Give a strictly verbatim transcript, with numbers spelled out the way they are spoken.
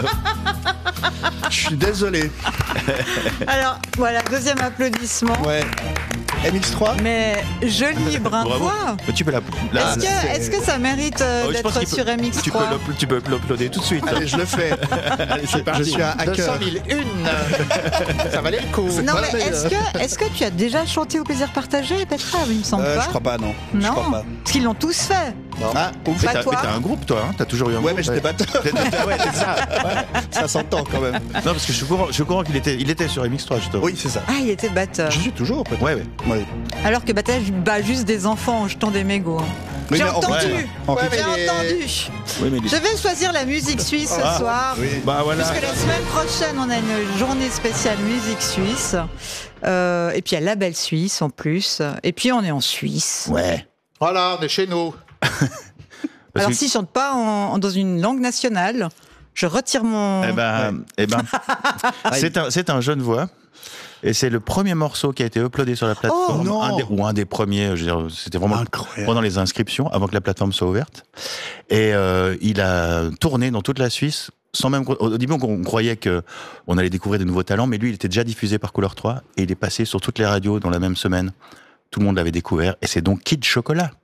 Je suis désolé. Alors, voilà, deuxième applaudissement. Ouais. M X trois. Mais joli brin de voix. Mais tu peux la. la Est-ce que, est-ce que ça mérite euh, Oh, je pense d'être qu'il sur peut- M X Tu peux trois? l'up- tu peux l'uploader tout de suite. Allez, je le fais. Allez, c'est Je parti. suis un deux cent hacker. mille une. Ça valait le coup. Non, pas mais la est-ce que, est-ce que tu as déjà chanté au plaisir partagé, Petra? Il me semble Euh, pas. je crois pas, non. Je Non, crois pas. parce qu'ils l'ont tous fait. Ah, ouf. Mais Pas t'as toi. mais t'as un groupe, toi, hein. T'as toujours eu un Ouais, groupe. mais j'étais batteur. Ouais, c'est ça. Ça s'entend quand même. Non, parce que je suis au courant, je suis au courant qu'il était, il était sur M X trois, justement. Oui, c'est ça. Ah, il était batteur. Je suis toujours, en fait. Ouais, ouais. Ouais. Alors que batteur bat juste des enfants en jetant des mégots. hein. Oui, J'ai mais en entendu. fait, en Ouais, fait, J'ai mais les- entendu. Oui, mais il est- Je vais choisir la musique suisse ce Ah, soir. oui. Bah voilà. Puisque la semaine prochaine, on a une journée spéciale musique suisse. Euh, et puis il y a Label Suisse en plus. Et puis on est en Suisse. Ouais. Voilà, on est chez nous. Parce Alors que- s'ils ne chantent pas en- en- dans une langue nationale, je retire mon... Eh ben, eh ben, c'est un, c'est un jeune voix. Et c'est le premier morceau qui a été uploadé sur la plateforme. Oh, non. un des- ou un des premiers, je veux dire, c'était vraiment Incroyable. pendant les inscriptions, avant que la plateforme soit ouverte. Et euh, il a tourné dans toute la Suisse, sans même... Au début, on croyait qu'on allait découvrir des nouveaux talents, mais lui, il était déjà diffusé par Couleur trois, et il est passé sur toutes les radios dans la même semaine. Tout le monde l'avait découvert, et c'est donc Kid Chocolat.